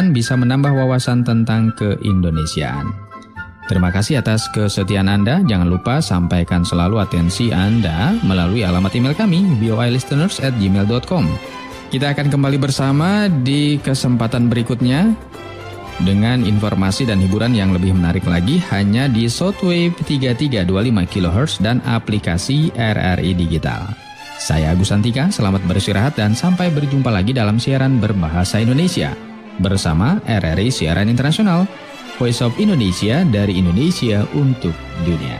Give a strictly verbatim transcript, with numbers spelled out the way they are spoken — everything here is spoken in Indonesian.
mudah-mudahan bisa menambah wawasan tentang keindonesiaan. Terima kasih atas kesetiaan Anda. Jangan lupa sampaikan selalu atensi Anda melalui alamat email kami b o i listeners at gmail dot com. Kita akan kembali bersama di kesempatan berikutnya dengan informasi dan hiburan yang lebih menarik lagi hanya di Shortwave tiga tiga dua lima kilohertz dan aplikasi R R I Digital. Saya Agus Santika, selamat beristirahat dan sampai berjumpa lagi dalam siaran berbahasa Indonesia bersama R R I Siaran Internasional, Voice of Indonesia dari Indonesia untuk dunia.